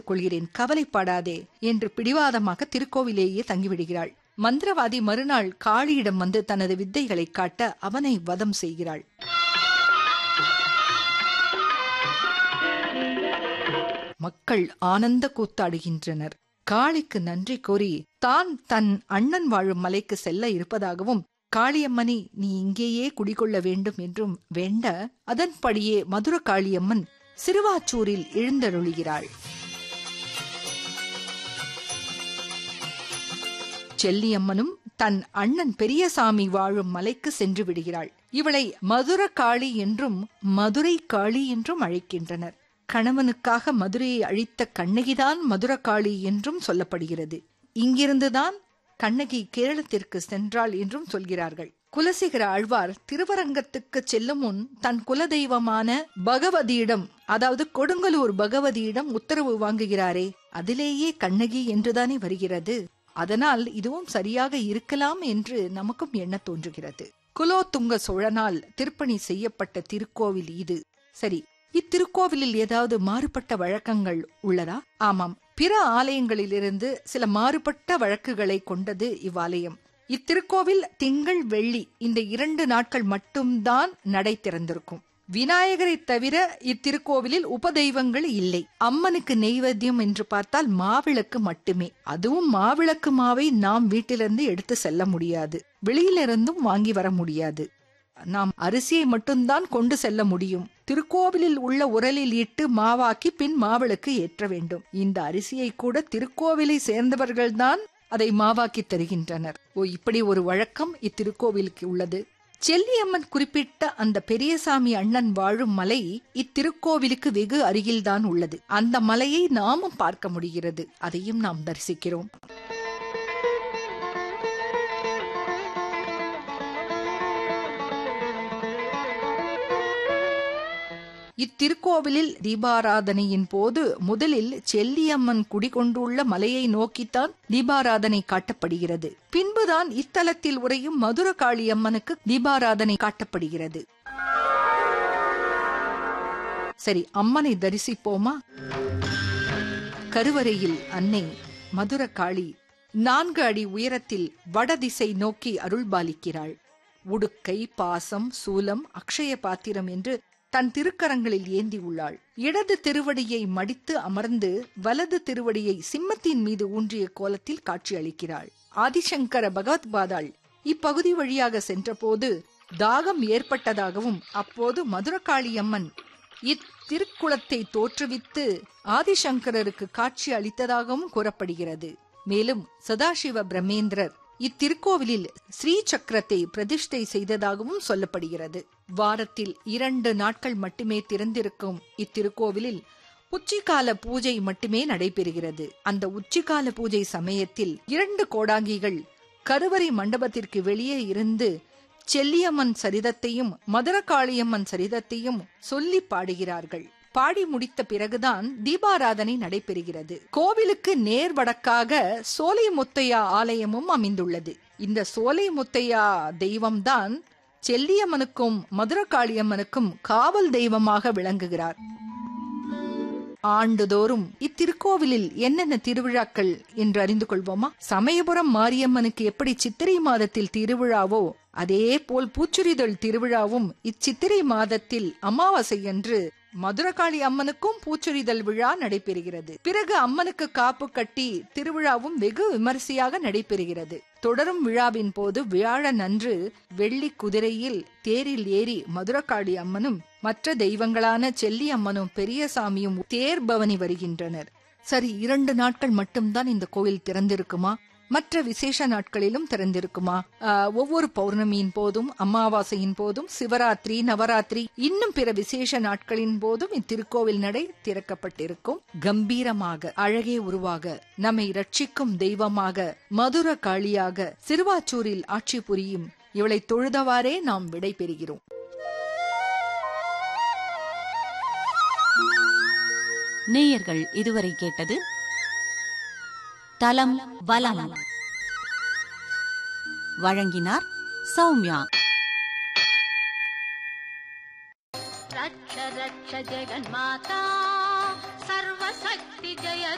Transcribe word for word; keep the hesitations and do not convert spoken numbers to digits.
கொள்கிறேன், கவலைப்படாதே என்று பிடிவாதமாக திருக்கோவிலேயே தங்கிவிடுகிறாள். மந்திரவாதி மறுநாள் காளியிடம் வந்து தனது வித்தைகளை காட்ட அவனை வதம் செய்கிறாள். மக்கள் ஆனந்த கூத்தாடுகின்றனர். காளிக்கு நன்றி கூறி தான் தன் அண்ணன் வாழும் மலைக்கு செல்ல இருப்பதாகவும், காளியம்மனை நீ இங்கேயே குடிகொள்ள வேண்டும் என்றும் வேண்ட, அதன்படியே மதுர காளியம்மன் சிறுவாச்சூரில் எழுந்தருளுகிறாள். செல்லியம்மனும் தன் அண்ணன் பெரியசாமி வாழும் மலைக்கு சென்று விடுகிறாள். இவளை மதுர காளி என்றும் மதுரை காளி என்றும் அழைக்கின்றனர். கணவனுக்காக மதுரையை அழித்த கண்ணகிதான் மதுர காளி என்றும் சொல்லப்படுகிறது. இங்கிருந்துதான் கண்ணகி கேரளத்திற்கு சென்றாள் என்றும் சொல்கிறார்கள். குலசேகர ஆழ்வார் திருவரங்கத்துக்கு செல்லும் முன் தன் குலதெய்வமான பகவதியிடம், அதாவது கொடுங்கலூர் பகவதியிடம் உத்தரவு வாங்குகிறாரே, அதிலேயே கண்ணகி என்றுதானே வருகிறது. அதனால் இதுவும் சரியாக இருக்கலாம் என்று நமக்கும் எண்ண தோன்றுகிறது. குலோத்துங்க சோழனால் திருப்பணி செய்யப்பட்ட திருக்கோவில் இது. சரி, இத்திருக்கோவிலில் ஏதாவது மாறுபட்ட வழக்கங்கள் உள்ளதா? ஆமாம், பிற ஆலயங்களிலிருந்து சில மாறுபட்ட வழக்குகளை கொண்டது இவ்வாலயம். இத்திருக்கோவில் திங்கள் வெள்ளி இந்த இரண்டு நாட்கள் மட்டும்தான் நடை திறந்திருக்கும். விநாயகரை தவிர இத்திருக்கோவிலில் உபதெய்வங்கள் இல்லை. அம்மனுக்கு நெய்வேத்தியம் என்று பார்த்தால் மாவிளக்கு மட்டுமே. அதுவும் மாவிளக்கு மாவை நாம் வீட்டிலிருந்து எடுத்து செல்ல முடியாது, வெளியிலிருந்தும் வாங்கி வர முடியாது. நாம் அரிசியை மட்டும்தான் கொண்டு செல்ல முடியும். திருக்கோவிலில் உள்ள உரலில் இட்டு மாவாக்கி பின் மாவிளக்கு ஏற்ற வேண்டும். இந்த அரிசியை கூட திருக்கோவிலை சேர்ந்தவர்கள்தான் அதை மாவாக்கி தருகின்றனர். ஓ, இப்படி ஒரு வழக்கம் இத்திருக்கோவிலுக்கு உள்ளது. செல்லியம்மன் குறிப்பிட்ட அந்த பெரியசாமி அண்ணன் வாழும் மலை இத்திருக்கோவிலுக்கு வெகு அருகில்தான் உள்ளது. அந்த மலையை நாமும் பார்க்க முடிகிறது. அதையும் நாம் தரிசிக்கிறோம். இத்திருக்கோவிலில் தீபாராதனையின் போது முதலில் செல்லியம்மன் குடிகொண்டுள்ள மலையை நோக்கித்தான் தீபாராதனை காட்டப்படுகிறது. பின்புதான் இத்தலத்தில் உறையும் மதுர காளியம்மனுக்கு தீபாராதனை காட்டப்படுகிறது. சரி, அம்மனை தரிசிப்போமா? கருவறையில் அன்னை மதுர காளி நான்கு அடி உயரத்தில் வடதிசை நோக்கி அருள்பாலிக்கிறாள். உடுக்கை, பாசம், சூலம், அக்ஷய பாத்திரம் என்று தன் திருக்கரங்களில் ஏந்தி உள்ளாள். இடது திருவடியை மடித்து அமர்ந்து வலது திருவடியை சிம்மத்தின் மீது ஊன்றிய கோலத்தில் காட்சி அளிக்கிறாள். ஆதிசங்கர பகவத்பாதாள் இப்பகுதி வழியாக சென்றபோது தாகம் ஏற்பட்டதாகவும், அப்போது மதுரகாளியம்மன் இத்திருக்குளத்தை தோற்றுவித்து ஆதிசங்கரருக்கு காட்சி அளித்ததாகவும் கூறப்படுகிறது. மேலும் சதாசிவ பிரம்மேந்திரர் இத்திருக்கோவிலில் ஸ்ரீ சக்கரத்தை பிரதிஷ்டை செய்ததாகவும் சொல்லப்படுகிறது. வாரத்தில் இரண்டு நாட்கள் மட்டுமே திறந்திருக்கும் இத்திருக்கோவிலில் உச்சிகால பூஜை மட்டுமே நடைபெறுகிறது. அந்த உச்சிகால பூஜை சமயத்தில் இரண்டு கோடாங்கிகள் கருவறை மண்டபத்திற்கு வெளியே இருந்து செல்லியம்மன் சரிதத்தையும் மதுரகாளியம்மன் சரிதத்தையும் சொல்லி பாடுகிறார்கள். பாடி முடித்த பிறகுதான் தீபாராதனை நடைபெறுகிறது. கோவிலுக்கு நேர் வடக்காக சோலை முத்தையா ஆலயமும் அமைந்துள்ளது. இந்த சோலை முத்தையா தெய்வம்தான் செல்லியம்மனுக்கும் மதுரகாளியம்மனுக்கும் காவல் தெய்வமாக விளங்குகிறார். ஆண்டுதோறும் இத்திருக்கோவிலில் என்னென்ன திருவிழாக்கள் என்று அறிந்து கொள்வோமா? சமயபுரம் மாரியம்மனுக்கு எப்படி சித்திரை மாதத்தில் திருவிழாவோ அதே போல் பூச்சுரிதழ் திருவிழாவும் இச்சித்திரை மாதத்தில் அமாவாசை என்று மதுரகாளி அம்மனுக்கும் பூச்சுரிதழ் விழா நடைபெறுகிறது. பிறகு அம்மனுக்கு காப்பு கட்டி திருவிழாவும் வெகு விமரிசையாக நடைபெறுகிறது. தொடரும் விழாவின் போது வியாழன் அன்று வெள்ளி குதிரையில் தேரில் ஏறி மதுரகாளி அம்மனும் மற்ற தெய்வங்களான செல்லி அம்மனும் பெரியசாமியும் தேர் பவனி வருகின்றனர். சரி, இரண்டு நாட்கள் மட்டும்தான் இந்த கோயில் திறந்திருக்குமா? மற்ற விசேஷ நாட்களிலும் திறந்திருக்குமா? ஒவ்வொரு பௌர்ணமியின் போதும், அமாவாசையின் போதும், சிவராத்திரி, நவராத்திரி, இன்னும் பிற விசேஷ நாட்களின் போதும் இத்திருக்கோவில் நடை திறக்கப்பட்டிருக்கும். கம்பீரமாக அழகே உருவாக நம்மை ரட்சிக்கும் தெய்வமாக மதுர காளியாக சிறுவாச்சூரில் ஆட்சி புரியும் இவளை தொழுதவாறே நாம் விடை பெறுகிறோம். நேயர்கள் இதுவரை கேட்டது தலம் வலம். வழங்கினார் சௌமியா. ரட்ச ரட்ச ஜெகன்மாதா சர்வசக்தி ஜெய